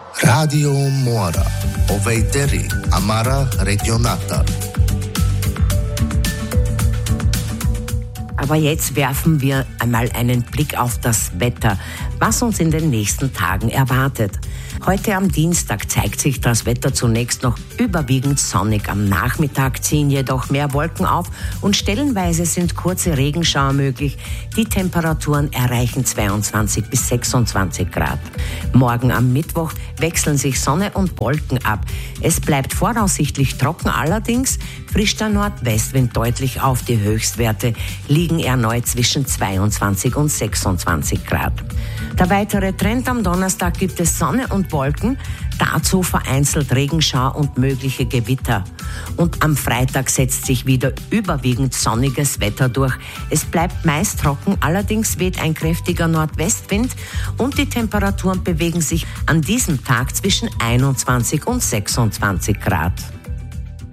Radio Mora, Oveideri, Amara Regionata. Aber jetzt werfen wir einmal einen Blick auf das Wetter, was uns in den nächsten Tagen erwartet. Heute am Dienstag zeigt sich das Wetter zunächst noch überwiegend sonnig. Am Nachmittag ziehen jedoch mehr Wolken auf und stellenweise sind kurze Regenschauer möglich. Die Temperaturen erreichen 22 bis 26 Grad. Morgen am Mittwoch wechseln sich Sonne und Wolken ab. Es bleibt voraussichtlich trocken, allerdings frischt der Nordwestwind deutlich auf. Die Höchstwerte liegen erneut zwischen 22 und 26 Grad. Der weitere Trend: am Donnerstag gibt es Sonne und Wolken, dazu vereinzelt Regenschauer und mögliche Gewitter. Und am Freitag setzt sich wieder überwiegend sonniges Wetter durch. Es bleibt meist trocken, allerdings weht ein kräftiger Nordwestwind und die Temperaturen bewegen sich an diesem Tag zwischen 21 und 26 Grad.